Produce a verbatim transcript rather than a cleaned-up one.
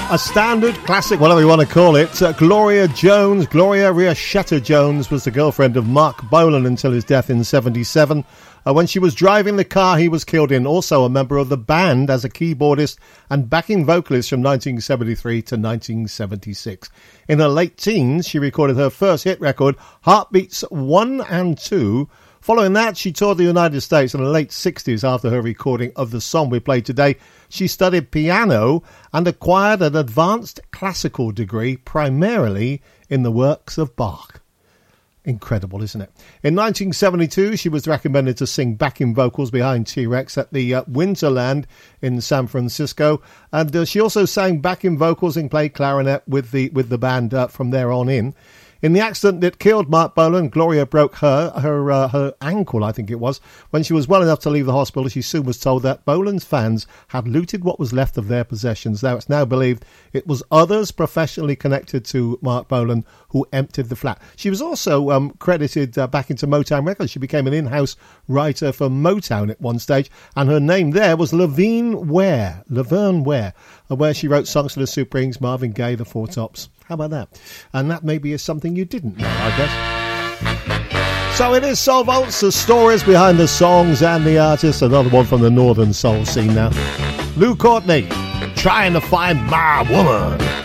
A standard classic, whatever you want to call it. Uh, Gloria Jones, Gloria Riachetta Jones, was the girlfriend of Mark Bolan until his death in seventy-seven. Uh, when she was driving the car he was killed in, also a member of the band as a keyboardist and backing vocalist from nineteen seventy-three to nineteen seventy-six. In her late teens, she recorded her first hit record, Heartbeats one and two. Following that, she toured the United States in the late sixties after her recording of the song we played today. She studied piano and acquired an advanced classical degree, primarily in the works of Bach. Incredible, isn't it? In nineteen seventy-two, she was recommended to sing backing vocals behind T-Rex at the uh, Winterland in San Francisco, and uh, she also sang backing vocals and played clarinet with the with the band uh, from there on in. In the accident that killed Mark Bolan, Gloria broke her her uh, her ankle, I think it was. When she was well enough to leave the hospital, she soon was told that Bolan's fans had looted what was left of their possessions. Now it's now believed it was others professionally connected to Mark Bolan who emptied the flat. She was also um, credited uh, back into Motown Records. She became an in-house writer for Motown at one stage, and her name there was Laverne Ware, Laverne Ware, where she wrote songs for the Supremes, Marvin Gaye, the Four Tops. How about that? And that maybe is something you didn't know, I guess. So it is Soul Vaults, the stories behind the songs and the artists. Another one from the Northern Soul scene now. Lou Courtney, Trying to Find My Woman.